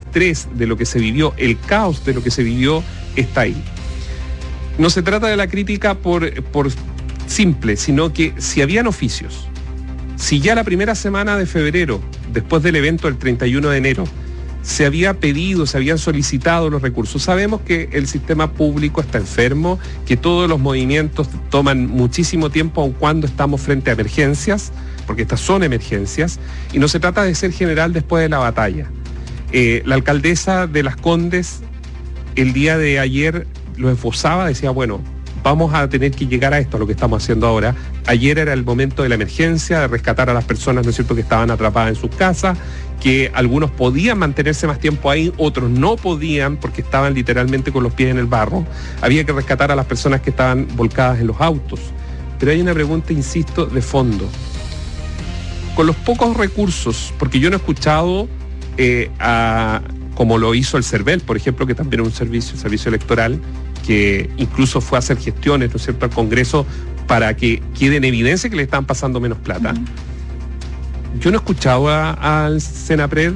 estrés de lo que se vivió, el caos de lo que se vivió, está ahí. No se trata de la crítica por simple, sino que si habían oficios, si ya la primera semana de febrero, después del evento del 31 de enero, se había pedido, se habían solicitado los recursos. Sabemos que el sistema público está enfermo, que todos los movimientos toman muchísimo tiempo, aun cuando estamos frente a emergencias, porque estas son emergencias, y no se trata de ser general después de la batalla. La alcaldesa de Las Condes, el día de ayer, lo esbozaba, decía, bueno, vamos a tener que llegar a esto, a lo que estamos haciendo ahora. Ayer era el momento de la emergencia, de rescatar a las personas, ¿no es cierto?, que estaban atrapadas en sus casas, que algunos podían mantenerse más tiempo ahí, otros no podían porque estaban literalmente con los pies en el barro. Había que rescatar a las personas que estaban volcadas en los autos. Pero hay una pregunta, insisto, de fondo. Con los pocos recursos, porque yo no he escuchado como lo hizo el CERVEL, por ejemplo, que también es un servicio electoral, que incluso fue a hacer gestiones, ¿no es cierto?, al Congreso para que quede en evidencia que le están pasando menos plata. Yo no he escuchado al Senapred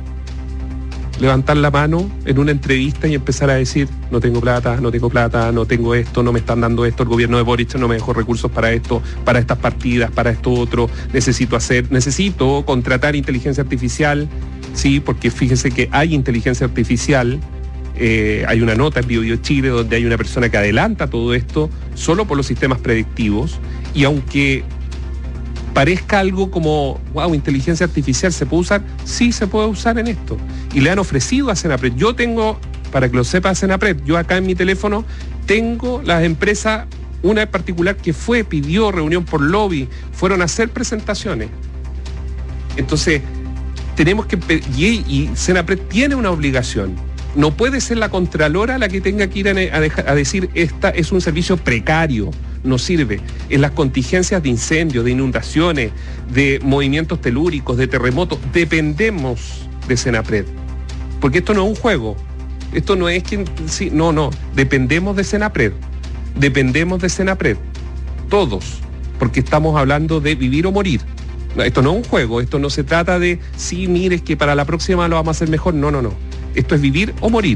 levantar la mano en una entrevista y empezar a decir, no tengo plata, no tengo esto, no me están dando esto, el gobierno de Boric no me dejó recursos para esto, para estas partidas, para esto otro, necesito contratar inteligencia artificial, sí, porque fíjese que hay inteligencia artificial. Hay una nota en BioBio Chile donde hay una persona que adelanta todo esto solo por los sistemas predictivos, y aunque parezca algo como, wow, inteligencia artificial, ¿se puede usar? Sí, se puede usar en esto. Y le han ofrecido a Senapred. Yo tengo, para que lo sepa Senapred, yo acá en mi teléfono tengo las empresas, una en particular que pidió reunión por lobby, fueron a hacer presentaciones. Entonces, tenemos que, y Senapred tiene una obligación. No puede ser la Contralora la que tenga que ir a decir, esta es un servicio precario, no sirve. En las contingencias de incendios, de inundaciones, de movimientos telúricos, de terremotos, dependemos de Senapred. Porque esto no es un juego. Esto no es que... Sí, no. Dependemos de Senapred. Dependemos de Senapred. Todos. Porque estamos hablando de vivir o morir. Esto no es un juego. Esto no se trata de, sí, mire, es que para la próxima lo vamos a hacer mejor. No. Esto es vivir o morir.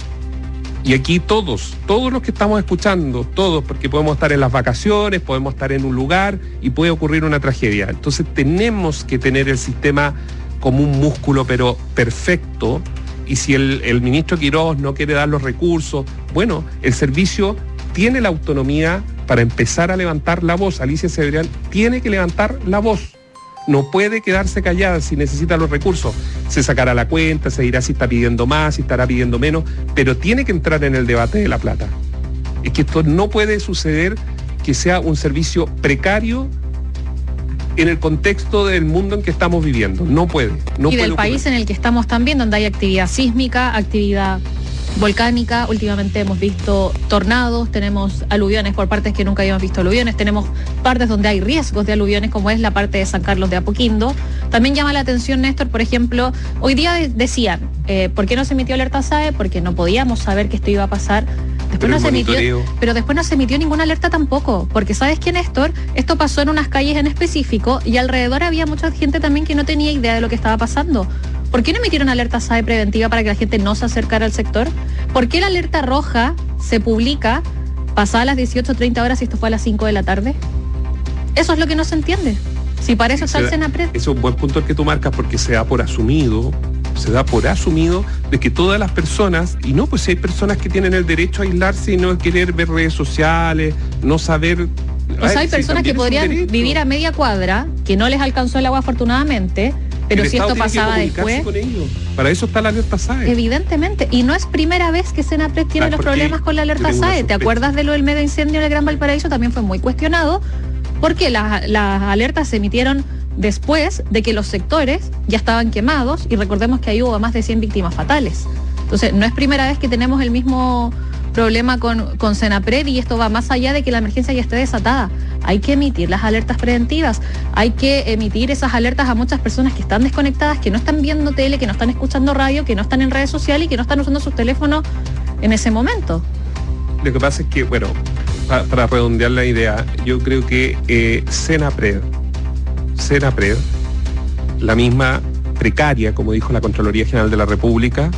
Y aquí todos los que estamos escuchando, todos, porque podemos estar en las vacaciones, podemos estar en un lugar y puede ocurrir una tragedia. Entonces tenemos que tener el sistema como un músculo, pero perfecto. Y si el ministro Quirós no quiere dar los recursos, bueno, el servicio tiene la autonomía para empezar a levantar la voz. Alicia Cebrián tiene que levantar la voz. No puede quedarse callada si necesita los recursos. Se sacará la cuenta, se dirá si está pidiendo más, si estará pidiendo menos, pero tiene que entrar en el debate de la plata. Es que esto no puede suceder, que sea un servicio precario en el contexto del mundo en que estamos viviendo. No puede. Y del país en el que estamos también, donde hay actividad sísmica, actividad volcánica. Últimamente hemos visto tornados, tenemos aluviones por partes que nunca habíamos visto aluviones, tenemos partes donde hay riesgos de aluviones, como es la parte de San Carlos de Apoquindo. También llama la atención, Néstor, por ejemplo, hoy día decían, ¿por qué no se emitió alerta SAE? Porque no podíamos saber que esto iba a pasar. Después no se emitió ninguna alerta tampoco, porque ¿sabes qué, Néstor? Esto pasó en unas calles en específico y alrededor había mucha gente también que no tenía idea de lo que estaba pasando. ¿Por qué no emitieron alerta SAE preventiva para que la gente no se acercara al sector? ¿Por qué la alerta roja se publica pasadas las 18:30 horas y esto fue a las 5 de la tarde? Eso es lo que no se entiende. Si para eso está el Senapred. Es un buen punto el que tú marcas, porque se da por asumido de que todas las personas, y no, pues si hay personas que tienen el derecho a aislarse y no querer ver redes sociales, no saber... O sea, hay personas que podrían vivir a media cuadra, que no les alcanzó el agua afortunadamente, pero si esto pasaba después... Con ellos. Para eso está la alerta SAE. Evidentemente, y no es primera vez que Senapred tiene los problemas con la alerta SAE. ¿Te acuerdas de lo del mega incendio en el Gran Valparaíso? También fue muy cuestionado, porque las alertas se emitieron después de que los sectores ya estaban quemados, y recordemos que ahí hubo más de 100 víctimas fatales. Entonces, no es primera vez que tenemos el mismo problema con Senapred, y esto va más allá de que la emergencia ya esté desatada. Hay que emitir las alertas preventivas, hay que emitir esas alertas a muchas personas que están desconectadas, que no están viendo tele, que no están escuchando radio, que no están en redes sociales y que no están usando sus teléfonos en ese momento. Lo que pasa es que, bueno, para redondear la idea, yo creo que Senapred, la misma precaria, como dijo la Contraloría General de la República,